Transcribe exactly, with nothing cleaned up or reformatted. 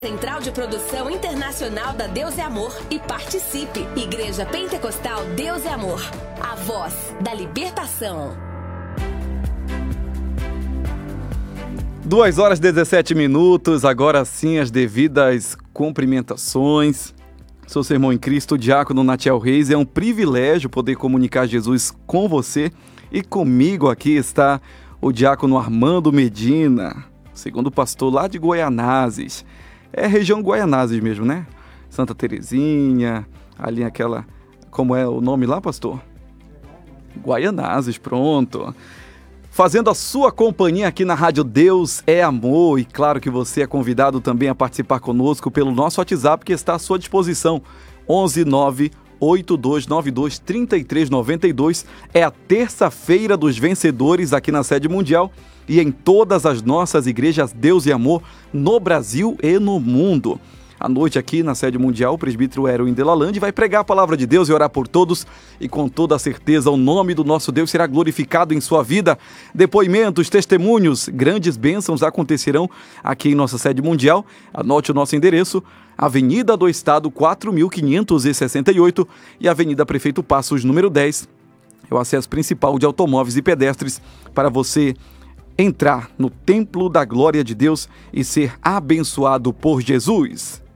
Central de Produção Internacional da Deus é Amor e participe. Igreja Pentecostal Deus é Amor, a voz da libertação. duas horas e dezessete minutos, agora sim as devidas cumprimentações. Sou seu irmão em Cristo, o diácono Natiel Reis. É um privilégio poder comunicar Jesus com você. E comigo aqui está o diácono Armando Medina, segundo pastor lá de Guaianazes. É região Guaianazes mesmo, né? Santa Terezinha, ali aquela... Como é o nome lá, pastor? Guaianazes, pronto. Fazendo a sua companhia aqui na Rádio Deus é Amor. E claro que você é convidado também a participar conosco pelo nosso WhatsApp, que está à sua disposição. onze nove oito dois nove dois três três nove dois. É a terça-feira dos vencedores aqui na sede mundial e em todas as nossas igrejas Deus e Amor no Brasil e no mundo. À noite aqui na sede mundial, o presbítero Erwin Delalande vai pregar a palavra de Deus e orar por todos, e com toda certeza o nome do nosso Deus será glorificado em sua vida. Depoimentos, testemunhos, grandes bênçãos acontecerão aqui em nossa sede mundial. Anote o nosso endereço: Avenida do Estado quatro mil quinhentos e sessenta e oito e Avenida Prefeito Passos, número dez. É o acesso principal de automóveis e pedestres para você entrar no Templo da Glória de Deus e ser abençoado por Jesus.